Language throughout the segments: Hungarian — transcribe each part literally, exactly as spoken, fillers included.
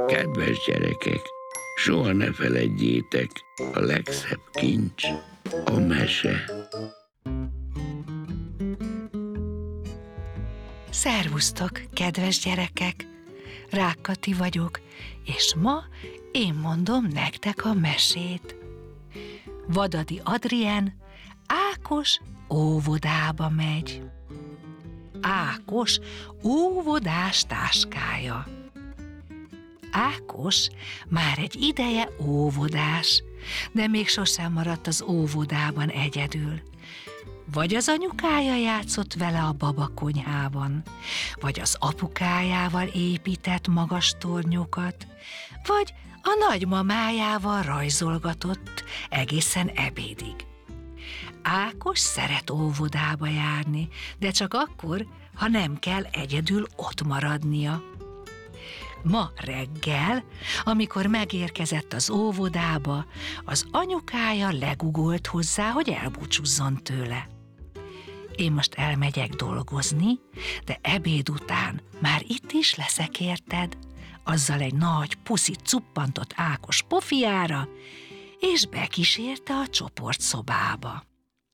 Kedves gyerekek, soha ne feledjétek, a legszebb kincs a mese. Szervusztok, kedves gyerekek! Rák Kati vagyok, és ma én mondom nektek a mesét. Vadadi Adrien Ákos óvodába megy. Ákos óvodás táskája. Ákos már egy ideje óvodás, de még sosem maradt az óvodában egyedül. Vagy az anyukája játszott vele a babakonyhában, vagy az apukájával épített magas tornyokat, vagy a nagymamájával rajzolgatott egészen ebédig. Ákos szeret óvodába járni, de csak akkor, ha nem kell egyedül ott maradnia. Ma reggel, amikor megérkezett az óvodába, az anyukája legugolt hozzá, hogy elbúcsúzzon tőle. Én most elmegyek dolgozni, de ebéd után már itt is leszek, érted? Azzal egy nagy puszit cuppantott Ákos pofiára, és bekísérte a csoportszobába.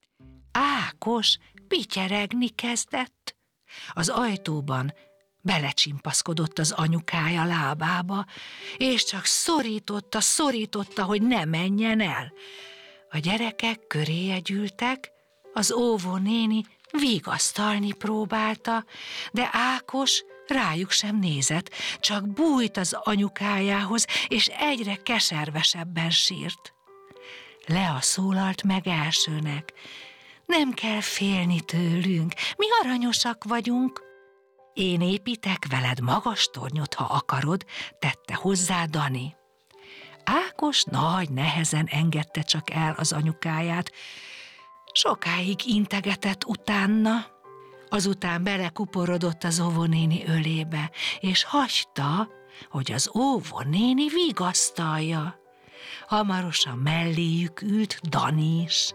Ákos pityeregni kezdett. Az ajtóban belecsimpaszkodott az anyukája lábába, és csak szorította, szorította, hogy ne menjen el. A gyerekek köréje gyűltek, az óvónéni vigasztalni próbálta, de Ákos rájuk sem nézett, csak bújt az anyukájához, és egyre keservesebben sírt. Lea szólalt meg elsőnek. Nem kell félni tőlünk, mi aranyosak vagyunk. Én építek veled magas tornyot, ha akarod, tette hozzá Dani. Ákos nagy nehezen engedte csak el az anyukáját, sokáig integetett utána. Azután belekuporodott az óvónéni ölébe, és hagyta, hogy az óvónéni vigasztalja. Hamarosan melléjük ült Dani is.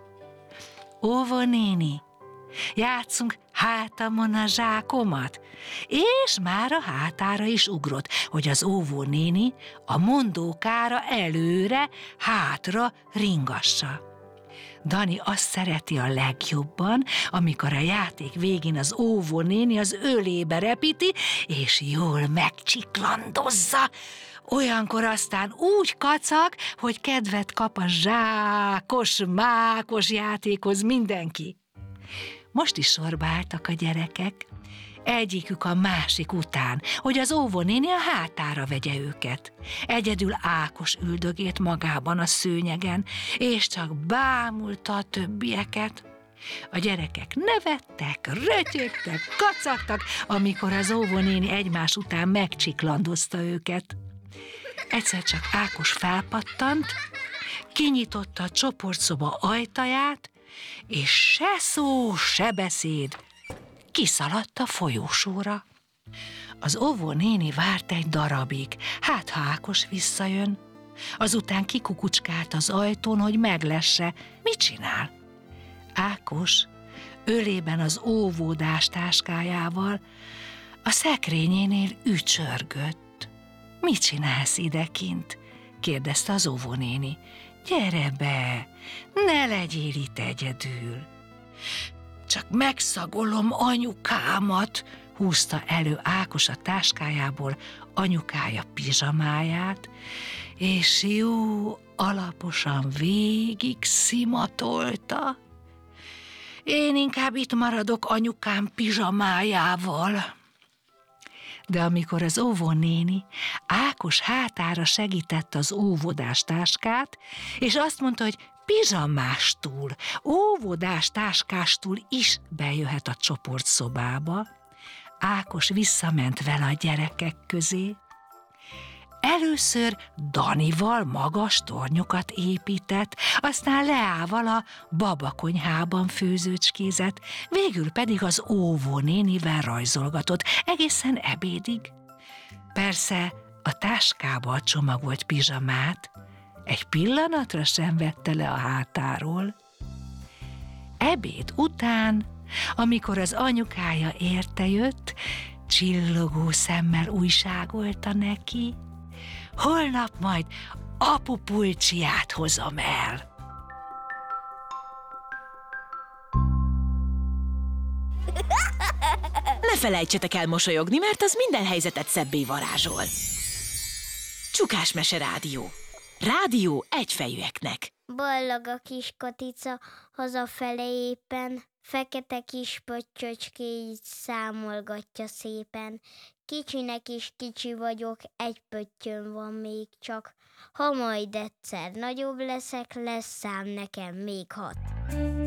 Óvónéni, játszunk hátamon a zsákomat, és már a hátára is ugrott, hogy az óvónéni a mondókára előre, hátra ringassa. Dani azt szereti a legjobban, amikor a játék végén az óvónéni az ölébe repíti, és jól megcsiklandozza. Olyankor aztán úgy kacag, hogy kedvet kap a zsákos, mákos játékhoz mindenki. Most is sorba álltak a gyerekek, egyikük a másik után, hogy az óvónéni a hátára vegye őket. Egyedül Ákos üldögélt magában a szőnyegen, és csak bámulta a többieket. A gyerekek nevettek, rötyögtek, kacagtak, amikor az óvónéni egymás után megcsiklandozta őket. Egyszer csak Ákos felpattant, kinyitotta a csoportszoba ajtaját, és se szó, se beszéd, kiszaladt a folyósóra. Az óvónéni várt egy darabig, hát ha Ákos visszajön. Azután kikukucskált az ajtón, hogy meglesse, mit csinál. Ákos ölében az óvodás táskájával a szekrényénél ücsörgött. Mit csinálsz idekint? Kérdezte az óvónéni. Gyere be, ne legyél itt egyedül. Csak megszagolom anyukámat, húzta elő Ákos a táskájából anyukája pizsamáját, és jó alaposan végig szimatolta. Én inkább itt maradok anyukám pizsamájával. De amikor az óvónéni Ákos hátára segített az óvodás táskát, és azt mondta, hogy pizsamástól, óvodás táskástól is bejöhet a csoportszobába, Ákos visszament vele a gyerekek közé. Először Danival magas tornyokat épített, aztán Leával a babakonyhában főzőcskézett, végül pedig az óvónénivel rajzolgatott egészen ebédig. Persze a táskába csomagolt pizsamát egy pillanatra sem vette le a hátáról. Ebéd után, amikor az anyukája érte jött, csillogó szemmel újságolta neki, holnap majd apu pulcsiát hozom el. Ne felejtsetek el mosolyogni, mert az minden helyzetet szebbé varázsol. Csukásmese rádió. Rádió egyfejűeknek. Ballag a kis Katica hazafele éppen, fekete kis pöttyöcskéit számolgatja szépen. Kicsinek is kicsi vagyok, egy pöttyöm van még csak. Ha majd egyszer nagyobb leszek, lesz szám nekem még hat.